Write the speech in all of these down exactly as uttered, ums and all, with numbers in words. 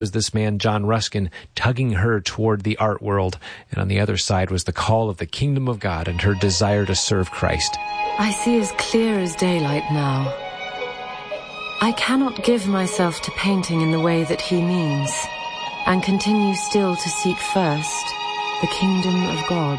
was this man, John Ruskin, tugging her toward the art world. And on the other side was the call of the kingdom of God and her desire to serve Christ. I see as clear as daylight now. I cannot give myself to painting in the way that he means, and continue still to seek first the kingdom of God.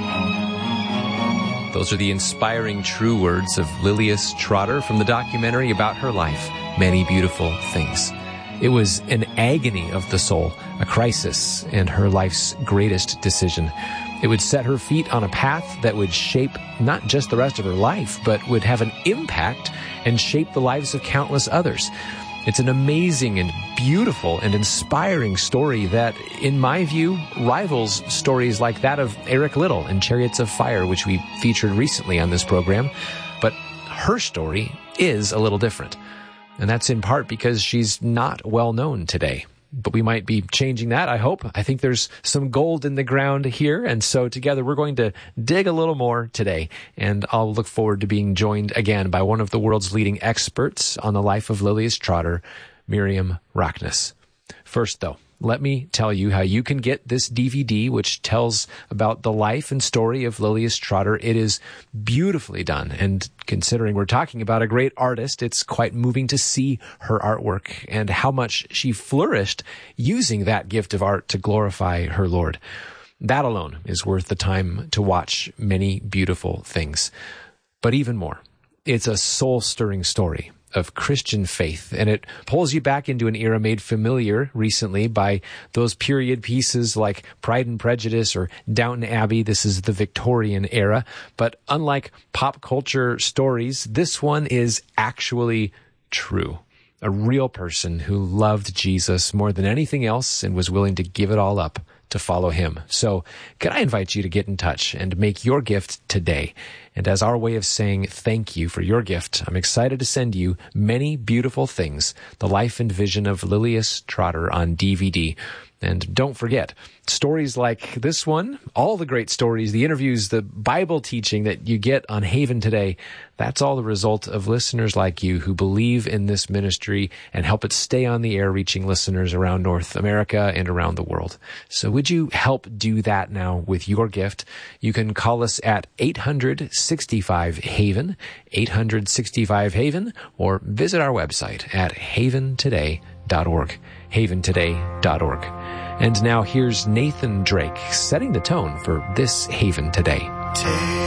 Those are the inspiring true words of Lilias Trotter from the documentary about her life, Many Beautiful Things. It was an agony of the soul, a crisis, and her life's greatest decision. It would set her feet on a path that would shape not just the rest of her life, but would have an impact and shape the lives of countless others. It's an amazing and beautiful and inspiring story that, in my view, rivals stories like that of Eric Liddell and Chariots of Fire, which we featured recently on this program. But her story is a little different. And that's in part because she's not well known today. But we might be changing that, I hope. I think there's some gold in the ground here. And so together we're going to dig a little more today. And I'll look forward to being joined again by one of the world's leading experts on the life of Lilias Trotter, Miriam Rockness. First, though, let me tell you how you can get this D V D, which tells about the life and story of Lilias Trotter. It is beautifully done, and considering we're talking about a great artist, it's quite moving to see her artwork and how much she flourished using that gift of art to glorify her Lord. That alone is worth the time to watch Many Beautiful Things. But even more, it's a soul-stirring story of Christian faith, and it pulls you back into an era made familiar recently by those period pieces like Pride and Prejudice or Downton Abbey. This is the Victorian era, but unlike pop culture stories, this one is actually true. A real person who loved Jesus more than anything else and was willing to give it all up to follow him. So can I invite you to get in touch and make your gift today? And as our way of saying thank you for your gift, I'm excited to send you Many Beautiful Things, the life and vision of Lilias Trotter on D V D. And don't forget, stories like this one, all the great stories, the interviews, the Bible teaching that you get on Haven Today, that's all the result of listeners like you who believe in this ministry and help it stay on the air, reaching listeners around North America and around the world. So would you help do that now with your gift? You can call us at eight hundred sixty-five Haven, eight hundred sixty-five Haven, or visit our website at haven today dot org, haven today dot org. And now here's Nathan Drake setting the tone for this Haven Today.